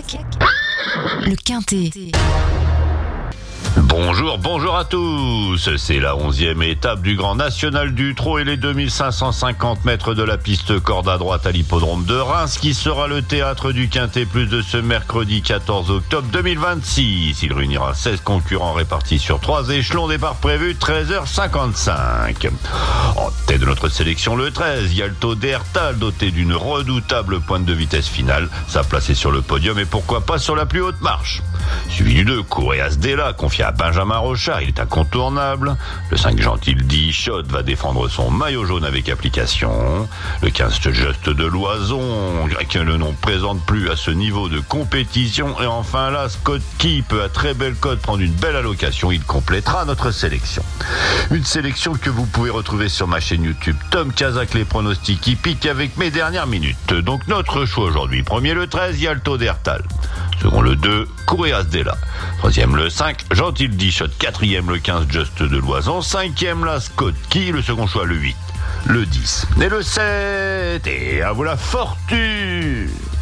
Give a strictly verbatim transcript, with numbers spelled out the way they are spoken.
le Quintet. Bonjour, bonjour à tous. C'est la onzième étape du Grand National du Trot et les deux mille cinq cent cinquante mètres de la piste corde à droite à l'hippodrome de Reims qui sera le théâtre du Quintet Plus de ce mercredi quatorze octobre deux mille vingt-six. Il réunira seize concurrents répartis sur trois échelons. Départ prévu treize heures cinquante-cinq. En tête de notre sélection, le treize, Yalto Dertal, doté d'une redoutable pointe de vitesse finale. Sa place est sur le podium et pourquoi pas sur la plus haute marche. Suivi du deux, Coréas Della, confié à Benjamin Rochard, il est incontournable. Le cinq, Gentil Dichot va défendre son maillot jaune avec application. Le quinze, Just de Loison, que le nom présente plus à ce niveau de compétition. Et enfin là, Scott Key peut à très belle cote prendre une belle allocation, il complétera notre sélection. Une sélection que vous pouvez retrouver sur ma chaîne YouTube Tom Kazak, les pronostics hippiques avec mes dernières minutes. Donc notre choix aujourd'hui, premier le treize, Yalto Dertal. Second le deux, Coréas Della. Troisième le cinq, Gentil Dichot. Quatrième le quinze, Just de Loison. Cinquième la Scott Key. Le second choix le huit, le dix et le sept. Et à vous la fortune!